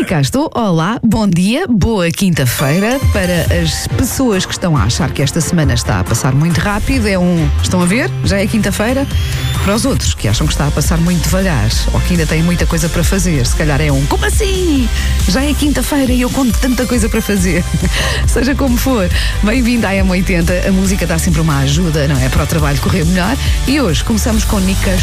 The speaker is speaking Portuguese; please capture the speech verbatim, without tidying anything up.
cá estou. Olá, bom dia, boa quinta-feira. Para as pessoas que estão a achar que esta semana está a passar muito rápido, é um... Estão a ver? Já é quinta-feira. Para os outros que acham que está a passar muito devagar ou que ainda têm muita coisa para fazer, se calhar é um como assim? Já é quinta-feira e eu conto tanta coisa para fazer. Seja como for, bem-vindo à M oitenta. A música dá sempre uma ajuda, não é? Para o trabalho correr melhor. E hoje começamos com Nicas